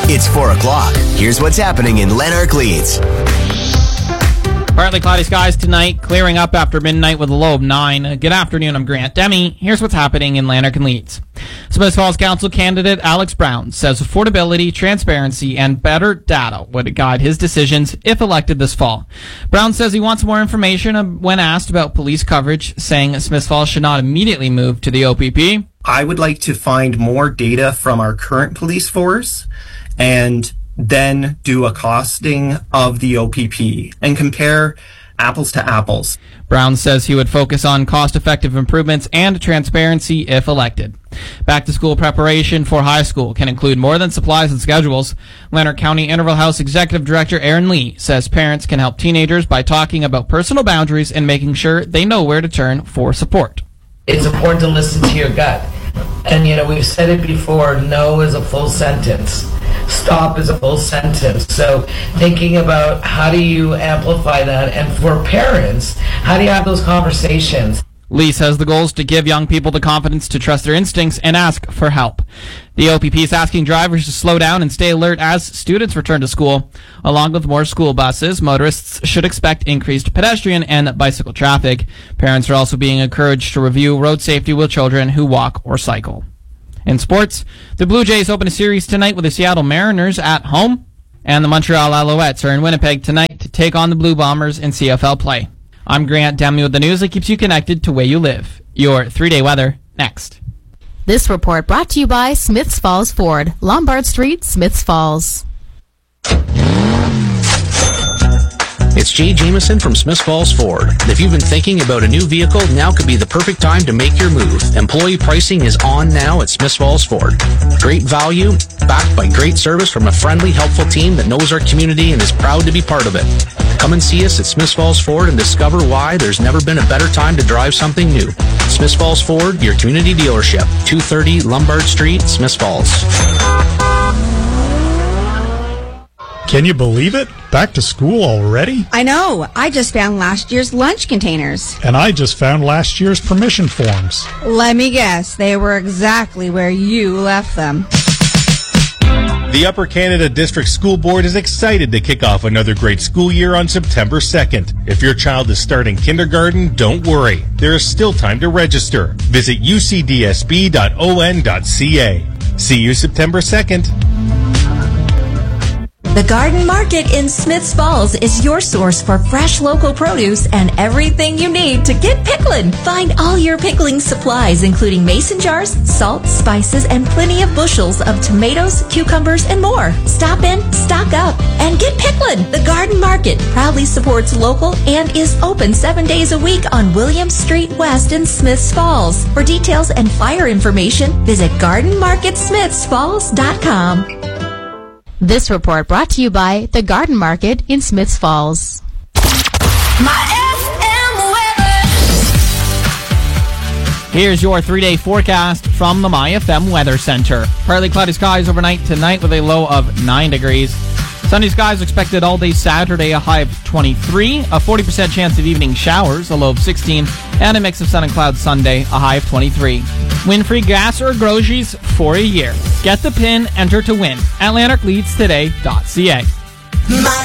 It's 4 o'clock. Here's what's happening in Lanark Leeds. Partly cloudy skies tonight, clearing up after midnight with a low of 9. Good afternoon, I'm Grant Demi. Here's what's happening in Lanark and Leeds. Smiths Falls Council candidate Alex Brown says affordability, transparency, and better data would guide his decisions if elected this fall. Brown says he wants more information when asked about police coverage, saying Smiths Falls should not immediately move to the OPP. I would like to find more data from our current police force and then do a costing of the OPP and compare apples to apples. Brown says he would focus on cost-effective improvements and transparency if elected. Back-to-school preparation for high school can include more than supplies and schedules. Lanark County Interval House Executive Director Aaron Lee says parents can help teenagers by talking about personal boundaries and making sure they know where to turn for support. It's important to listen to your gut. And, we've said it before, no is a full sentence. Stop is a full sentence. So thinking about how do you amplify that, and for parents, how do you have those conversations? Lee says the goal is to give young people the confidence to trust their instincts and ask for help. The OPP is asking drivers to slow down and stay alert as students return to school. Along with more school buses, motorists should expect increased pedestrian and bicycle traffic. Parents are also being encouraged to review road safety with children who walk or cycle. In sports, the Blue Jays open a series tonight with the Seattle Mariners at home, and the Montreal Alouettes are in Winnipeg tonight to take on the Blue Bombers in CFL play. I'm Grant Demi with the news that keeps you connected to where you live. Your 3-day weather next. This report brought to you by Smiths Falls Ford, Lombard Street, Smiths Falls. It's Jay Jameson from Smiths Falls Ford. If you've been thinking about a new vehicle, now could be the perfect time to make your move. Employee pricing is on now at Smiths Falls Ford. Great value, backed by great service from a friendly, helpful team that knows our community and is proud to be part of it. Come and see us at Smiths Falls Ford and discover why there's never been a better time to drive something new. Smiths Falls Ford, your community dealership, 230 Lombard Street, Smiths Falls. Can you believe it? Back to school already? I know. I just found last year's lunch containers. And I just found last year's permission forms. Let me guess. They were exactly where you left them. The Upper Canada District School Board is excited to kick off another great school year on September 2nd. If your child is starting kindergarten, don't worry. There is still time to register. Visit ucdsb.on.ca. See you September 2nd. The Garden Market in Smiths Falls is your source for fresh local produce and everything you need to get pickling. Find all your pickling supplies, including mason jars, salt, spices, and plenty of bushels of tomatoes, cucumbers, and more. Stop in, stock up, and get pickling. The Garden Market proudly supports local and is open 7 days a week on Williams Street West in Smiths Falls. For details and flyer information, visit gardenmarketsmithsfalls.com. This report brought to you by the Garden Market in Smiths Falls. Here's your 3-day forecast from the MyFM Weather Center. Partly cloudy skies overnight tonight with a low of 9 degrees. Sunny skies expected all day Saturday, a high of 23, a 40% chance of evening showers, a low of 16, and a mix of sun and clouds Sunday, a high of 23. Win free gas or groceries for a year. Get the pin, enter to win at lanarkleadstoday.ca.